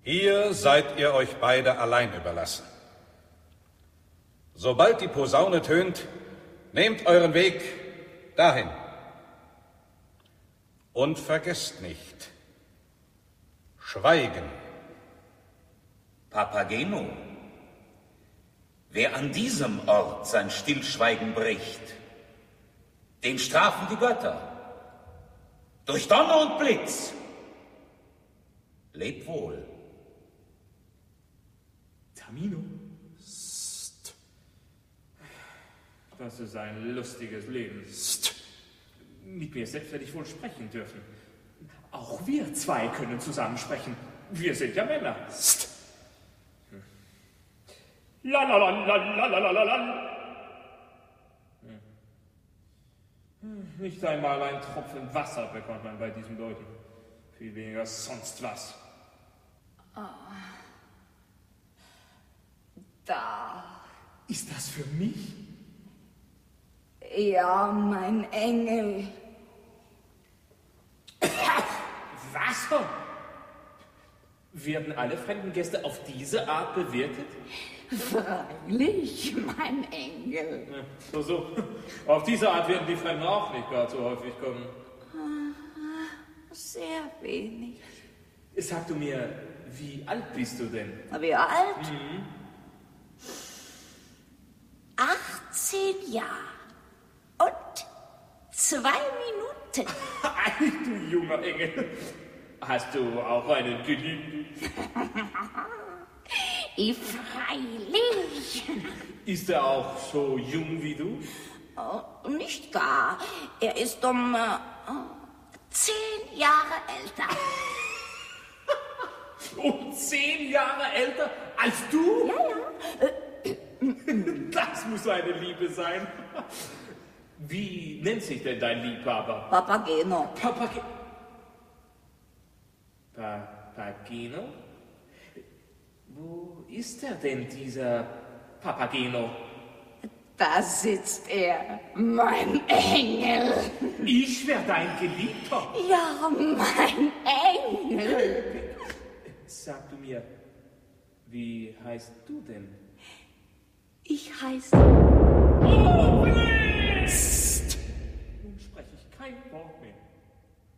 Hier seid ihr euch beide allein überlassen. Sobald die Posaune tönt, nehmt euren Weg dahin. Und vergesst nicht, Schweigen. Papageno, wer an diesem Ort sein Stillschweigen bricht, den strafen die Götter. Durch Donner und Blitz. Leb wohl. Tamino? Psst. Das ist ein lustiges Leben. Psst. Mit mir selbst werde ich wohl sprechen dürfen. Auch wir zwei können zusammen sprechen. Wir sind ja Männer. Psst. La la la la la la la la. Nicht einmal ein Tropfen Wasser bekommt man bei diesen Leuten. Viel weniger sonst was. Da. Ist das für mich? Ja, mein Engel. Wasser? Werden alle fremden Gäste auf diese Art bewirtet? Freilich, mein Engel. Ja, so. Auf diese Art werden die Fremden auch nicht gar so häufig kommen. Sehr wenig. Sag du mir, wie alt bist du denn? Wie alt? 18 Jahre und 2 Minuten. Du junger Engel. Hast du auch einen Geliebten? Freilich. Ist er auch so jung wie du? Nicht gar. Er ist 10 Jahre älter. 10 Jahre älter als du? Ja. Das muss eine Liebe sein. Wie nennt sich denn dein Liebhaber? Papageno. Papageno? Wo ist er denn, dieser Papageno? Da sitzt er, mein Engel. Ich wär dein Geliebter. Ja, mein Engel. Sag du mir, wie heißt du denn? Ich heiße... Psst. Nun spreche ich kein Wort mehr.